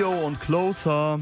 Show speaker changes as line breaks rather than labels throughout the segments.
Neo und Closer.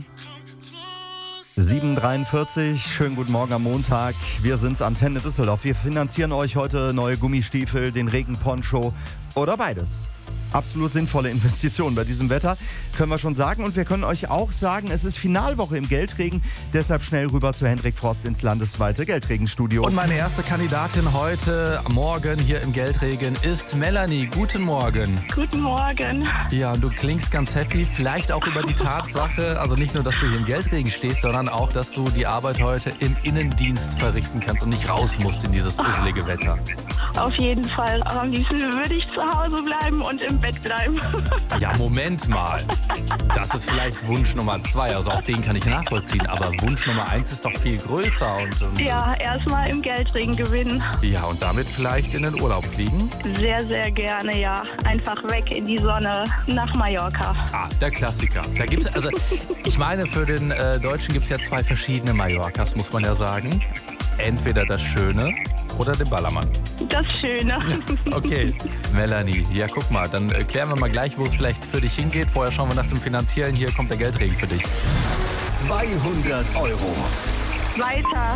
7:43, schönen guten Morgen am Montag. Wir sind's, Antenne Düsseldorf. Wir finanzieren euch heute neue Gummistiefel, den Regenponcho oder beides. Absolut sinnvolle Investition bei diesem Wetter, können wir schon sagen. Und wir können euch auch sagen, es ist Finalwoche im Geldregen. Deshalb schnell rüber zu Hendrik Frost ins landesweite Geldregenstudio.
Und meine erste Kandidatin heute Morgen hier im Geldregen ist Melanie. Guten Morgen.
Guten Morgen.
Ja, und du klingst ganz happy. Vielleicht auch über die Tatsache, also nicht nur, dass du hier im Geldregen stehst, sondern auch, dass du die Arbeit heute im Innendienst verrichten kannst und nicht raus musst in dieses uselige Wetter.
Auf jeden Fall. Aber am liebsten würde ich zu Hause bleiben und im Bett bleiben.
Ja, Moment mal. Das ist vielleicht Wunsch Nummer 2. Also auch den kann ich nachvollziehen. Aber Wunsch Nummer 1 ist doch viel größer.
Ja, erstmal im Geldregen gewinnen.
Ja, und damit vielleicht in den Urlaub fliegen?
Sehr, sehr gerne, ja. Einfach weg in die Sonne nach Mallorca.
Ah, der Klassiker. Da gibt's, also ich meine, für den Deutschen gibt es ja 2 verschiedene Mallorcas, muss man ja sagen. Entweder das Schöne oder den Ballermann.
Das Schöne.
Okay, Melanie, ja guck mal, dann klären wir mal gleich, wo es vielleicht für dich hingeht. Vorher schauen wir nach dem Finanziellen. Hier kommt der Geldregen für dich.
200 Euro.
Weiter.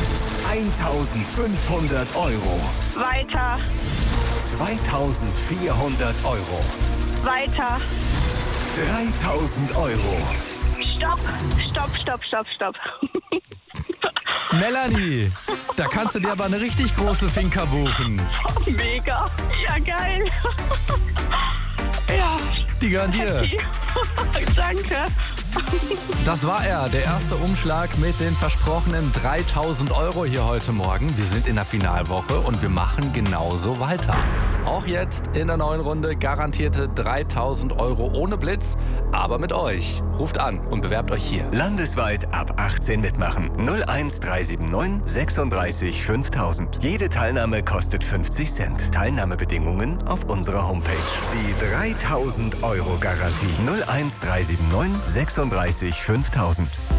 1500 Euro.
Weiter.
2400 Euro.
Weiter.
3000 Euro.
Stopp. Stopp, stopp, stopp, stopp.
Melanie, da kannst du dir aber eine richtig große Finca buchen.
Mega. Ja, geil. Ja.
Die gehören dir.
Danke.
Das war er, der erste Umschlag mit den versprochenen 3000 Euro hier heute Morgen. Wir sind in der Finalwoche und wir machen genauso weiter. Auch jetzt in der neuen Runde garantierte 3000 Euro ohne Blitz, aber mit euch. Ruft an und bewerbt euch hier.
Landesweit ab 18 mitmachen. 01379 36 5000. Jede Teilnahme kostet 50 Cent. Teilnahmebedingungen auf unserer Homepage. Die 3000 Euro Garantie. 01379 36 5000.